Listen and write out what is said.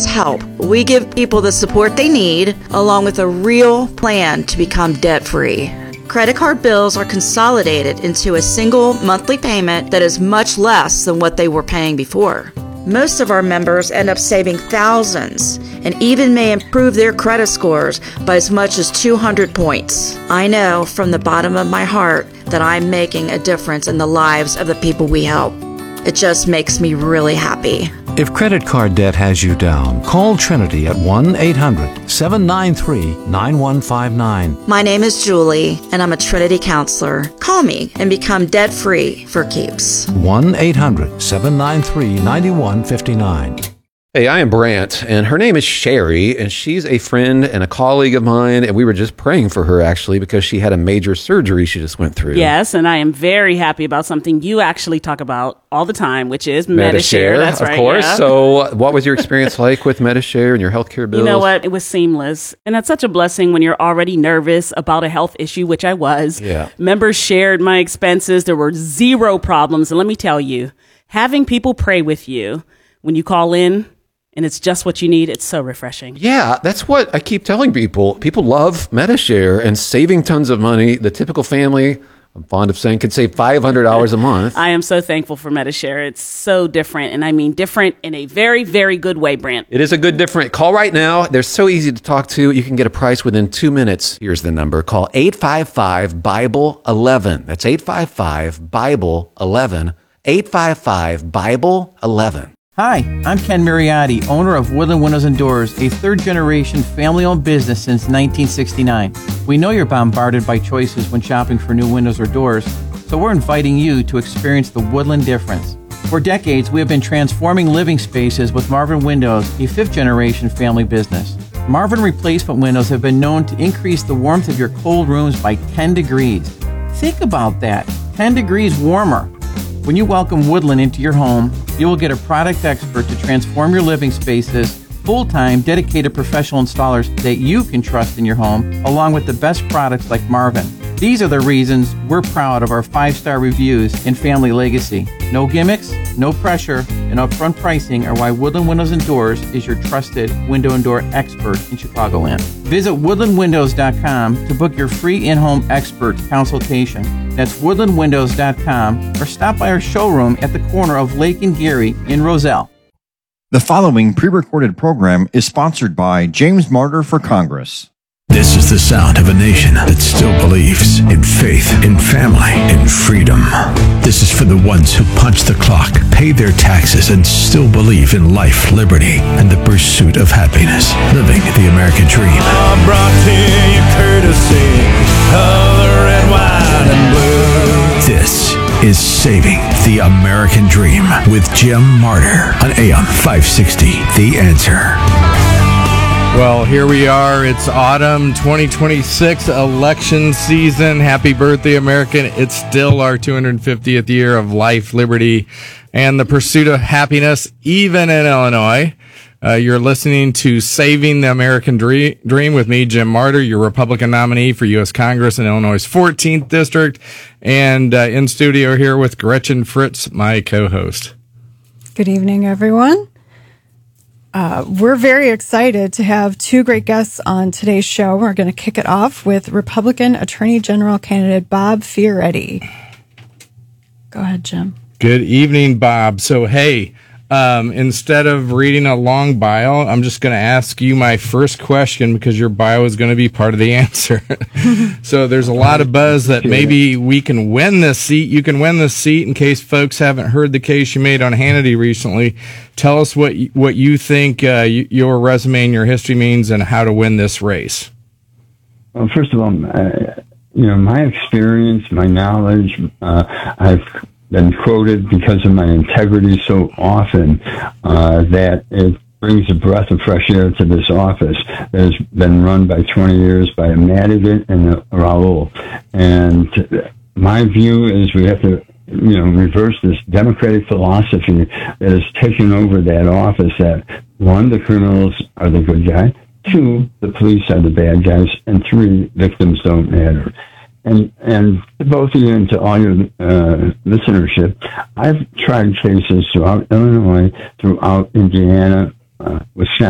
us help. We give people the support they need, along with a real plan to become debt-free. Credit card bills are consolidated into a single monthly payment that is much less than what they were paying before. Most of our members end up saving thousands and even may improve their credit scores by as much as 200 points. I know from the bottom of my heart that I'm making a difference in the lives of the people we help. It just makes me really happy. If credit card debt has you down, call Trinity at 1-800-793-9159. My name is Julie, and I'm a Trinity counselor. Call me and become debt-free for keeps. 1-800-793-9159. Hey, I am Brant, and her name is Sherry, and she's a friend and a colleague of mine, and we were just praying for her, actually, because she had a major surgery she just went through. Yes, and I am very happy about something you actually talk about all the time, which is Medi-Share. That's right, of course. Yeah. So what was your experience like with Medi-Share and your healthcare bills? You know what? It was seamless, and that's such a blessing when you're already nervous about a health issue, which I was. Yeah. Members shared my expenses. There were zero problems, and let me tell you, having people pray with you when you call in, and it's just what you need. It's so refreshing. Yeah, that's what I keep telling people. People love Medi-Share and saving tons of money. The typical family, I'm fond of saying, could save $500 a month. I am so thankful for Medi-Share. It's so different, and I mean different in a very, very good way, Brant. It is a good different. Call right now. They're so easy to talk to. You can get a price within 2 minutes. Here's the number. Call 855-BIBLE-11. That's 855-BIBLE-11. 855-BIBLE-11. Hi, I'm Ken Mariotti, owner of Woodland Windows and Doors, a third-generation family-owned business since 1969. We know you're bombarded by choices when shopping for new windows or doors, so we're inviting you to experience the Woodland difference. For decades, we have been transforming living spaces with Marvin Windows, a fifth-generation family business. Marvin replacement windows have been known to increase the warmth of your cold rooms by 10 degrees. Think about that, 10 degrees warmer. When you welcome Woodland into your home, you will get a product expert to transform your living spaces, full-time, dedicated professional installers that you can trust in your home, along with the best products like Marvin. These are the reasons we're proud of our 5-star reviews and family legacy. No gimmicks, no pressure, and upfront pricing are why Woodland Windows and Doors is your trusted window and door expert in Chicagoland. Visit woodlandwindows.com to book your free in-home expert consultation. That's woodlandwindows.com, or stop by our showroom at the corner of Lake and Geary in Roselle. The following pre-recorded program is sponsored by James Martyr for Congress. This is the sound of a nation that still believes in faith, in family, in freedom. This is for the ones who punch the clock, pay their taxes, and still believe in life, liberty, and the pursuit of happiness. Living the American dream. Brought to you courtesy of the red, white, and blue. This is Saving the American Dream with Jim Martyr on AM 560, The Answer. Well, here we are. It's autumn 2026 election season. Happy birthday, American. It's still our 250th year of life, liberty, and the pursuit of happiness, even in Illinois. You're listening to Saving the American Dream with me, Jim Martyr, your Republican nominee for U.S. Congress in Illinois' 14th District, and in studio here with Gretchen Fritz, my co-host. Good evening, everyone. We're very excited to have two great guests on today's show. We're going to kick it off with Republican Attorney General candidate Bob Fioretti. Go ahead, Jim. Good evening, Bob. So, hey, instead of reading a long bio, I'm just going to ask you my first question because your bio is going to be part of the answer. So there's a lot of buzz that maybe we can win this seat. You can win this seat. In case folks haven't heard the case you made on Hannity recently, tell us what you think your resume and your history means and how to win this race. Well, first of all, my experience, my knowledge, I've been quoted because of my integrity so often that it brings a breath of fresh air to this office that has been run by 20 years by Madigan and Raul. And my view is we have to reverse this democratic philosophy that has taken over that office that, one, the criminals are the good guy, two, the police are the bad guys, and three, victims don't matter. And to both of you and to all your listenership, I've tried cases throughout Illinois, throughout Indiana, Wisconsin,